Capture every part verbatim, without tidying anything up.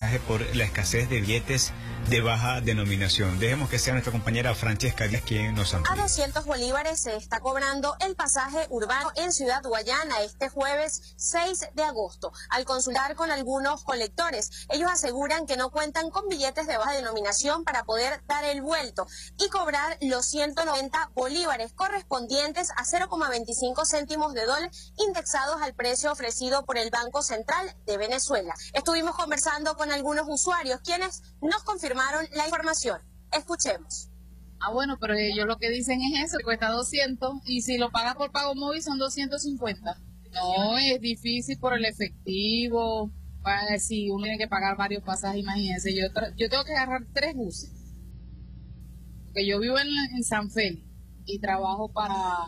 pasaje por la escasez de billetes de baja denominación. Dejemos que sea nuestra compañera Francesca Díaz quien nos amplíe. A doscientos bolívares se está cobrando el pasaje urbano en Ciudad Guayana este jueves seis de agosto. Al consultar con algunos colectores, ellos aseguran que no cuentan con billetes de baja denominación para poder dar el vuelto y cobrar los ciento noventa bolívares correspondientes a cero coma veinticinco céntimos de dólar indexados al precio ofrecido por el Banco Central de Venezuela. Estuvimos conversando con algunos usuarios quienes nos confirmaron la información. Escuchemos. Ah, bueno, pero ellos lo que dicen es eso, que cuesta doscientos, y si lo pagas por pago móvil son doscientos cincuenta. No, es difícil por el efectivo, para, si uno tiene que pagar varios pasajes, imagínense, yo, yo tengo que agarrar tres buses, porque yo vivo en, en San Félix y trabajo para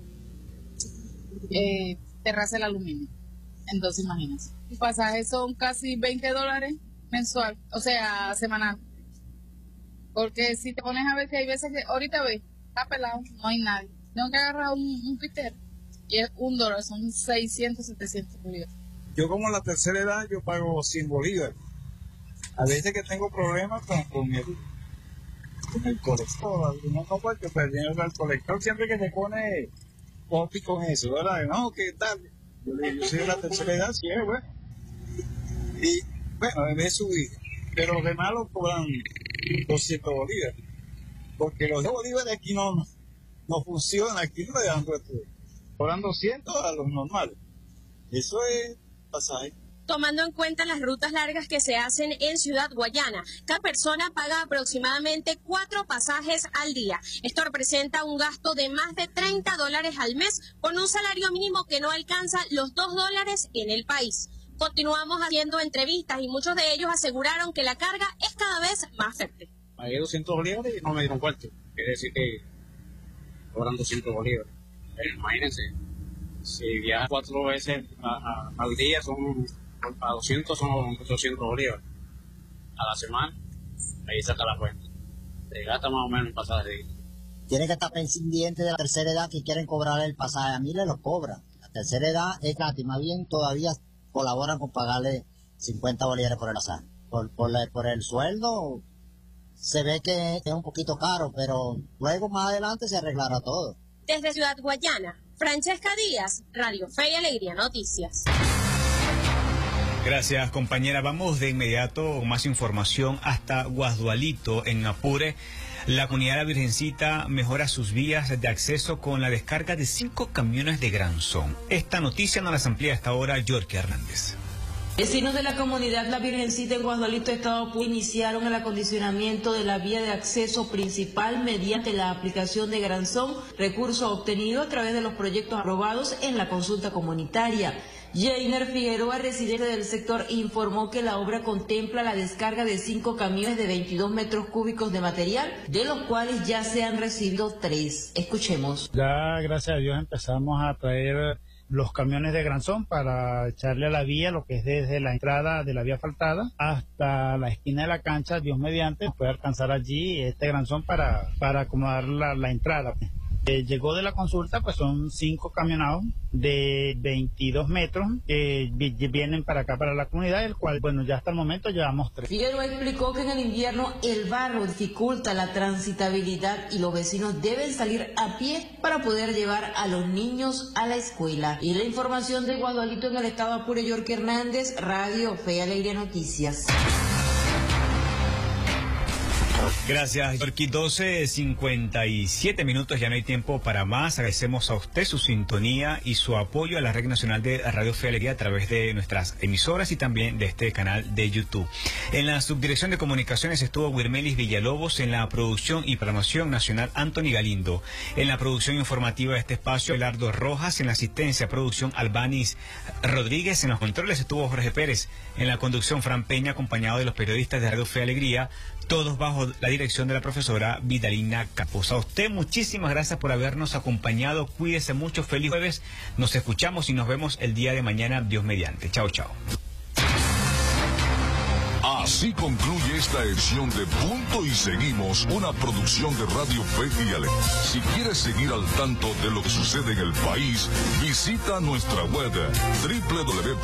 eh, Terraza del Aluminio, entonces imagínense. Los pasajes son casi veinte dólares mensual, o sea, semanal. Porque si te pones a ver que hay veces que ahorita ves, está pelado, no hay nadie. Tengo que agarrar un, un pitero y es un dólar, son seiscientos, setecientos bolívares. Yo como la tercera edad, yo pago cien bolívares. A veces que tengo problemas con, con, el, con el colector, no, no porque perdiendo el colector siempre que se pone popi con eso, ¿verdad? No, ¿qué tal? Yo, yo soy de la tercera edad, sí, bueno. Y bueno, me subí, pero los demás lo cobran doscientos bolívares, porque los de bolívares aquí no, no funcionan, aquí no le dan cobran doscientos a los normales. Eso es pasaje. Tomando en cuenta las rutas largas que se hacen en Ciudad Guayana, cada persona paga aproximadamente cuatro pasajes al día. Esto representa un gasto de más de treinta dólares al mes, con un salario mínimo que no alcanza los dos dólares en el país. Continuamos haciendo entrevistas y muchos de ellos aseguraron que la carga es cada vez más fuerte. Pagué doscientos bolívares y no me dieron cuarto. Quiere decir que cobran doscientos bolívares. Pero imagínense, si viajas cuatro veces a, a, al día, son a doscientos, son doscientos bolívares. A la semana, ahí saca la cuenta. Se gasta más o menos el pasaje. Tiene que estar pendiente de la tercera edad que quieren cobrar el pasaje. A mí le lo cobran. La tercera edad es gratis, más bien todavía colaboran con pagarle cincuenta bolívares por el pasaje. Por, por, la, por el sueldo se ve que es un poquito caro, pero luego más adelante se arreglará todo. Desde Ciudad Guayana, Francesca Díaz, Radio Fe y Alegría Noticias. Gracias, compañera. Vamos de inmediato con más información hasta Guasdualito, en Apure. La comunidad de la Virgencita mejora sus vías de acceso con la descarga de cinco camiones de granzón. Esta noticia nos la amplía hasta ahora Yorkie Hernández. Vecinos de la comunidad La Virgencita en Guasdualito, Estado Apure, iniciaron el acondicionamiento de la vía de acceso principal mediante la aplicación de granzón, recurso obtenido a través de los proyectos aprobados en la consulta comunitaria. Jainer Figueroa, residente del sector, informó que la obra contempla la descarga de cinco camiones de veintidós metros cúbicos de material, de los cuales ya se han recibido tres. Escuchemos. Ya, gracias a Dios, empezamos a traer los camiones de granzón para echarle a la vía, lo que es desde la entrada de la vía asfaltada hasta la esquina de la cancha, Dios mediante, puede alcanzar allí este granzón para, para acomodar la, la entrada. Eh, llegó de la consulta, pues son cinco camionados de veintidós metros que vienen para acá, para la comunidad, el cual, bueno, ya hasta el momento llevamos tres. Figueroa explicó que en el invierno el barro dificulta la transitabilidad y los vecinos deben salir a pie para poder llevar a los niños a la escuela. Y la información de Guasdualito en el estado Apure, Yorkie Hernández, Radio Fe y Alegría Noticias. Gracias, Yorkie. doce cincuenta y siete minutos, ya no hay tiempo para más. Agradecemos a usted su sintonía y su apoyo a la Red Nacional de Radio Fe y Alegría a través de nuestras emisoras y también de este canal de YouTube. En la subdirección de comunicaciones estuvo Wirmelis Villalobos, en la producción y programación nacional Anthony Galindo, en la producción informativa de este espacio Elardo Rojas, en la asistencia producción Albanis Rodríguez, en los controles estuvo Jorge Pérez, en la conducción Fran Peña, acompañado de los periodistas de Radio Fe y Alegría, todos bajo la dirección de la profesora Vidalina Campos. A usted muchísimas gracias por habernos acompañado. Cuídese mucho, feliz jueves. Nos escuchamos y nos vemos el día de mañana, Dios mediante. Chao, chao. Así concluye esta edición de Punto y Seguimos, una producción de Radio Fe y Alegría. Si quieres seguir al tanto de lo que sucede en el país, visita nuestra web doble u doble u doble u